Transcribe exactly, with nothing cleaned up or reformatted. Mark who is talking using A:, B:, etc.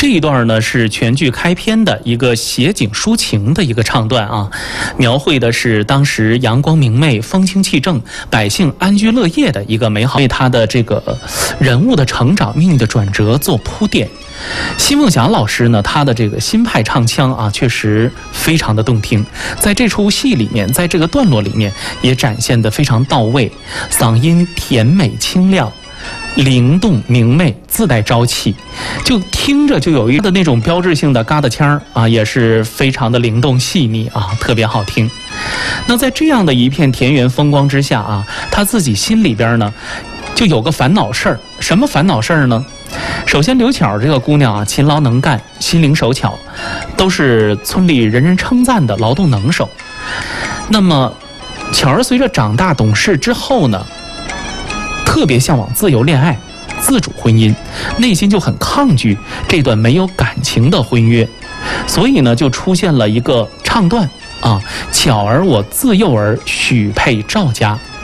A: 这一段呢是全剧开篇的一个写景抒情的一个唱段啊，描绘的是当时阳光明媚、风清气正、百姓安居乐业的一个美好，为他的这个人物的成长、命运的转折做铺垫。奚梦霞老师呢，他的这个新派唱腔啊，确实非常的动听，在这出戏里面，在这个段落里面也展现得非常到位，嗓音甜美清亮。灵动明媚，自带朝气，就听着就有一个那种标志性的嘎达腔啊，也是非常的灵动细腻啊，特别好听。那在这样的一片田园风光之下啊，他自己心里边呢就有个烦恼事儿。什么烦恼事儿呢？首先刘巧这个姑娘啊，勤劳能干，心灵手巧，都是村里人人称赞的劳动能手。那么巧儿随着长大懂事之后呢，特别向往自由恋爱、自主婚姻，内心就很抗拒这段没有感情的婚约，所以呢，就出现了一个唱段啊：巧儿我自幼儿许配赵家。